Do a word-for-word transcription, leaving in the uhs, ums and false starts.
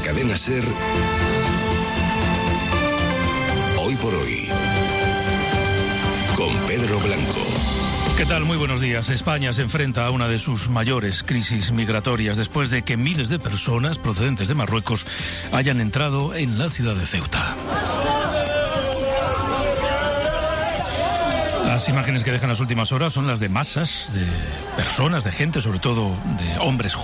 Cadena SER, Hoy por Hoy, con Pedro Blanco. ¿Qué tal? Muy buenos días. España se enfrenta a una de sus mayores crisis migratorias después de que miles de personas procedentes de Marruecos hayan entrado en la ciudad de Ceuta. Las imágenes que dejan las últimas horas son las de masas de personas, de gente, sobre todo de hombres